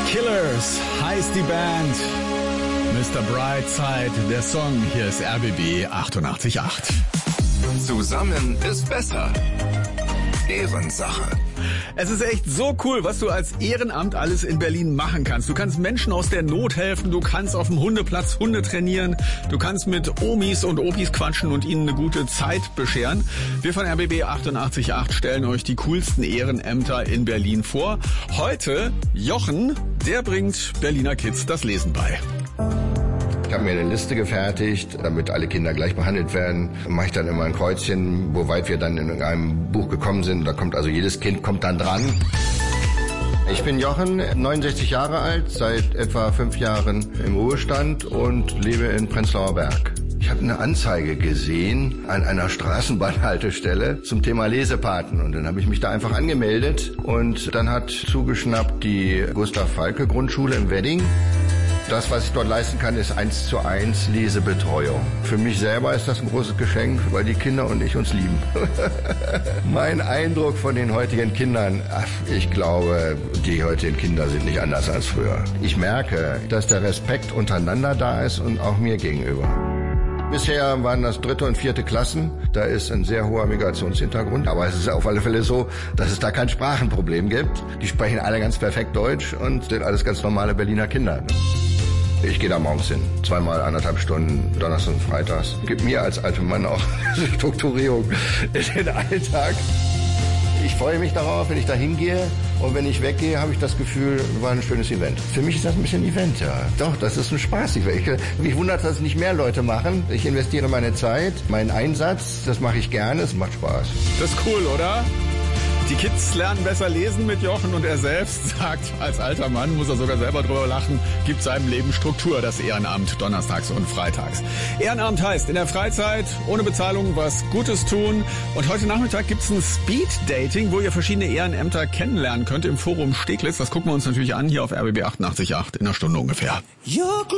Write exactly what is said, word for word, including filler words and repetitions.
Killers heißt die Band. Mister Brightside, der Song. Hier ist R B B achtundachtzig Komma acht. Zusammen ist besser. Ehrensache. Es ist echt so cool, was du als Ehrenamt alles in Berlin machen kannst. Du kannst Menschen aus der Not helfen, du kannst auf dem Hundeplatz Hunde trainieren, du kannst mit Omis und Opis quatschen und ihnen eine gute Zeit bescheren. Wir von R B B achtundachtzig Komma acht stellen euch die coolsten Ehrenämter in Berlin vor. Heute Jochen, der bringt Berliner Kids das Lesen bei. Ich habe mir eine Liste gefertigt, damit alle Kinder gleich behandelt werden. Mache ich dann immer ein Kreuzchen, wo weit wir dann in einem Buch gekommen sind. Da kommt also jedes Kind kommt dann dran. Ich bin Jochen, neunundsechzig Jahre alt, seit etwa fünf Jahren im Ruhestand und lebe in Prenzlauer Berg. Ich habe eine Anzeige gesehen an einer Straßenbahnhaltestelle zum Thema Lesepaten und dann habe ich mich da einfach angemeldet und dann hat zugeschnappt die Gustav Falke Grundschule im Wedding. Das, was ich dort leisten kann, ist eins zu eins Lesebetreuung. Für mich selber ist das ein großes Geschenk, weil die Kinder und ich uns lieben. Mein Eindruck von den heutigen Kindern, ach, ich glaube, die heutigen Kinder sind nicht anders als früher. Ich merke, dass der Respekt untereinander da ist und auch mir gegenüber. Bisher waren das dritte und vierte Klassen. Da ist ein sehr hoher Migrationshintergrund. Aber es ist auf alle Fälle so, dass es da kein Sprachenproblem gibt. Die sprechen alle ganz perfekt Deutsch und sind alles ganz normale Berliner Kinder. Ich gehe da morgens hin, zweimal anderthalb Stunden, Donnerstag und Freitags. Gibt mir als alter Mann auch Strukturierung in den Alltag. Ich freue mich darauf, wenn ich da hingehe und wenn ich weggehe, habe ich das Gefühl, war ein schönes Event. Für mich ist das ein bisschen Event, ja. Doch, das ist ein Spaß. Ich, mich wundert, dass es nicht mehr Leute machen. Ich investiere meine Zeit, meinen Einsatz, das mache ich gerne, es macht Spaß. Das ist cool, oder? Die Kids lernen besser lesen mit Jochen und er selbst sagt, als alter Mann muss er sogar selber drüber lachen, gibt seinem Leben Struktur, das Ehrenamt, donnerstags und freitags. Ehrenamt heißt in der Freizeit ohne Bezahlung was Gutes tun und heute Nachmittag gibt's ein Speed-Dating, wo ihr verschiedene Ehrenämter kennenlernen könnt im Forum Steglitz. Das gucken wir uns natürlich an hier auf R B B achtundachtzig Komma acht in einer Stunde ungefähr.